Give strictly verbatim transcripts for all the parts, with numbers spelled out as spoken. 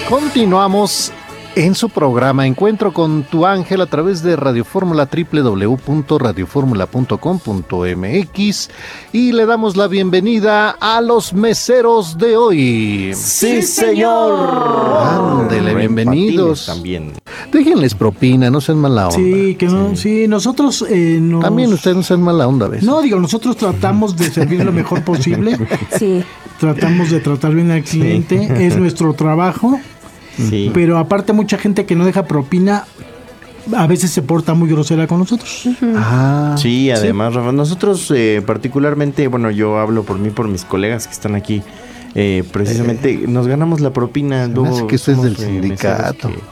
Continuamos en su programa Encuentro con tu ángel a través de Radio Fórmula, doble u doble u doble u punto radio fórmula punto com punto m x, y le damos la bienvenida a los meseros de hoy. ¡Sí, señor! Ándele, bienvenidos. También. Déjenles propina, no sean mala onda. Sí, que no, sí, sí nosotros eh, nos... También ustedes no sean mala onda, ¿ves? No, digo, nosotros tratamos de servir lo mejor posible. Sí. Tratamos de tratar bien al cliente, sí. Es nuestro trabajo. Sí. Pero aparte mucha gente que no deja propina a veces se porta muy grosera con nosotros. Uh-huh. Ah, sí, además, sí. Rafa, nosotros eh, particularmente, bueno, yo hablo por mí, por mis colegas que están aquí, eh, precisamente eh, nos ganamos la propina. Luego que usted es del sindicato. Que,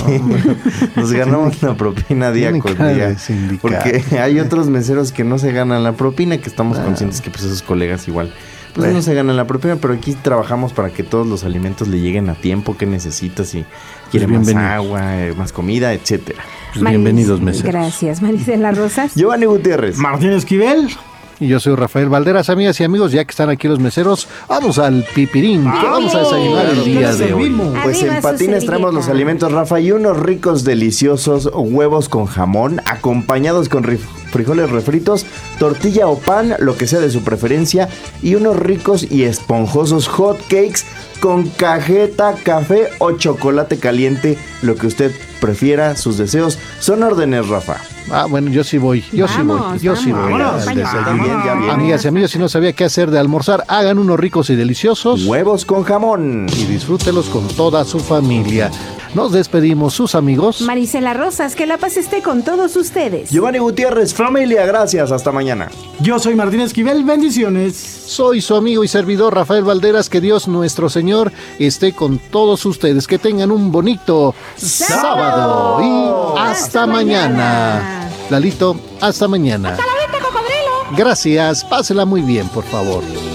no, nos ganamos la propina día con día. Porque hay otros meseros que no se ganan la propina, que estamos ah. conscientes que pues esos colegas igual pues no se ganan la propina, pero aquí trabajamos para que todos los alimentos le lleguen a tiempo que necesita, si quiere pues más agua, más comida, etcétera. Pues bienvenidos, meseros. Gracias, Marisela Rosas. Giovanni Gutiérrez. Martín Esquivel. Y yo soy Rafael Valderas. Amigas y amigos, ya que están aquí los meseros, vamos al pipirín, que ah, vamos a desayunar el día de hoy. Pues en Patines traemos los alimentos, Rafa, y unos ricos, deliciosos huevos con jamón, acompañados con rif- frijoles refritos, tortilla o pan, lo que sea de su preferencia, y unos ricos y esponjosos hot cakes con cajeta, café o chocolate caliente, lo que usted prefiera, sus deseos. Son órdenes, Rafa. Ah, bueno, yo sí voy, yo sí voy, yo sí voy al desayuno. Amigas y amigos, si no sabía qué hacer de almorzar, hagan unos ricos y deliciosos huevos con jamón y disfrútelos con toda su familia. Nos despedimos, sus amigos Marisela Rosas, que la paz esté con todos ustedes. Giovanni Gutiérrez, familia, gracias, hasta mañana. Yo soy Martín Esquivel, bendiciones. Soy su amigo y servidor Rafael Valderas, que Dios nuestro Señor esté con todos ustedes, que tengan un bonito sábado, sábado. y hasta, hasta mañana. mañana. Lalito, hasta mañana. Hasta la venta, cocodrilo. Gracias, pásela muy bien, por favor.